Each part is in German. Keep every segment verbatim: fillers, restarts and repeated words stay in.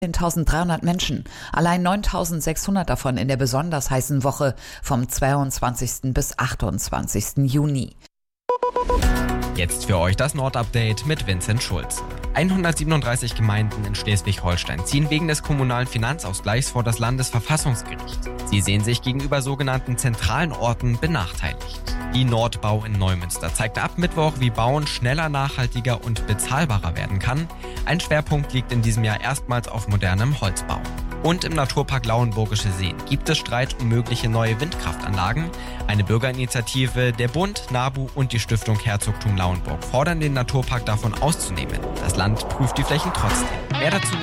dreizehntausenddreihundert Menschen, allein neuntausendsechshundert davon in der besonders heißen Woche vom zweiundzwanzigsten bis achtundzwanzigsten Juni. Jetzt für euch das Nord-Update mit Vincent Schulz. hundertsiebenunddreißig Gemeinden in Schleswig-Holstein ziehen wegen des kommunalen Finanzausgleichs vor das Landesverfassungsgericht. Sie sehen sich gegenüber sogenannten zentralen Orten benachteiligt. Die Nordbau in Neumünster zeigt ab Mittwoch, wie Bauen schneller, nachhaltiger und bezahlbarer werden kann. Ein Schwerpunkt liegt in diesem Jahr erstmals auf modernem Holzbau. Und im Naturpark Lauenburgische Seen gibt es Streit um mögliche neue Windkraftanlagen. Eine Bürgerinitiative, der Bund, NABU und die Stiftung Herzogtum Lauenburg fordern den Naturpark davon auszunehmen. Das Land prüft die Flächen trotzdem. Mehr dazu.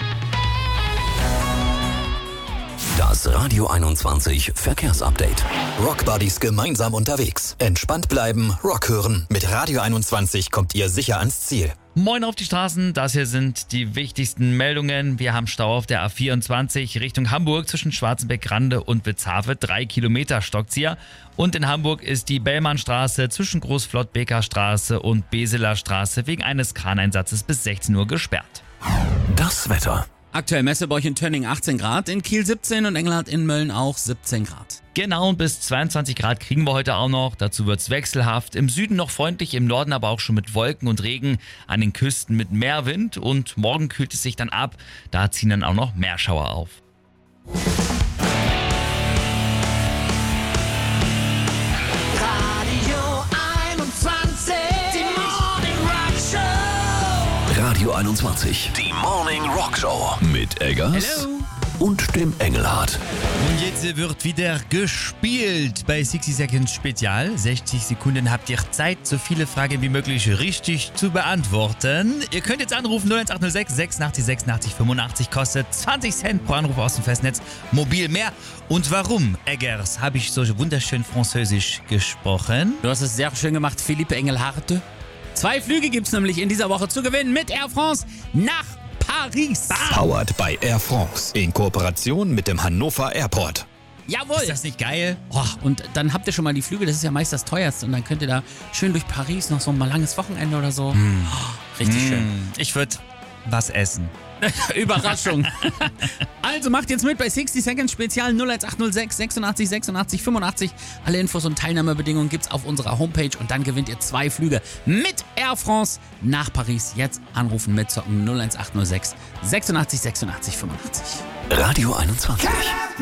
Das Radio einundzwanzig Verkehrsupdate. Rockbuddies gemeinsam unterwegs. Entspannt bleiben, Rock hören. Mit Radio einundzwanzig kommt ihr sicher ans Ziel. Moin auf die Straßen, das hier sind die wichtigsten Meldungen. Wir haben Stau auf der A vierundzwanzig Richtung Hamburg zwischen Schwarzenbeck-Grande und Witzhafe. Drei Kilometer stockt's hier. Und in Hamburg ist die Bellmannstraße zwischen Großflottbeker Straße und Beseler Straße wegen eines Kraneinsatzes bis sechzehn Uhr gesperrt. Das Wetter. Aktuell Messebäuch in Tönning achtzehn Grad, in Kiel siebzehn und Engelhardt in Mölln auch siebzehn Grad. Genau, und bis zweiundzwanzig Grad kriegen wir heute auch noch. Dazu wird's wechselhaft. Im Süden noch freundlich, im Norden aber auch schon mit Wolken und Regen. An den Küsten mit mehr Wind. Und morgen kühlt es sich dann ab. Da ziehen dann auch noch Meerschauer auf. Radio einundzwanzig, die Morning Rock Show mit Eggers Hello. und dem Engelhardt. Und jetzt wird wieder gespielt bei sechzig Seconds Spezial. sechzig Sekunden habt ihr Zeit, so viele Fragen wie möglich richtig zu beantworten. Ihr könnt jetzt anrufen null eins acht null sechs sechsundachtzig sechsundachtzig fünfundachtzig, kostet zwanzig Cent pro Anruf aus dem Festnetz, mobil mehr. Und warum, Eggers, habe ich so wunderschön Französisch gesprochen? Du hast es sehr schön gemacht, Philippe Engelhardt. Zwei Flüge gibt's nämlich in dieser Woche zu gewinnen mit Air France nach Paris. Powered by Air France in Kooperation mit dem Hannover Airport. Jawohl. Ist das nicht geil? Oh, und dann habt ihr schon mal die Flüge, das ist ja meist das teuerste. Und dann könnt ihr da schön durch Paris noch so ein mal langes Wochenende oder so. Mm. Oh, richtig mm. schön. Ich würde was essen. Überraschung. Also macht jetzt mit bei sechzig Seconds Spezial null eins acht null sechs sechsundachtzig sechsundachtzig fünfundachtzig. Alle Infos und Teilnahmebedingungen gibt's auf unserer Homepage und dann gewinnt ihr zwei Flüge mit Air France nach Paris. Jetzt anrufen, mitzocken null eins acht null sechs sechsundachtzig sechsundachtzig fünfundachtzig. Radio einundzwanzig.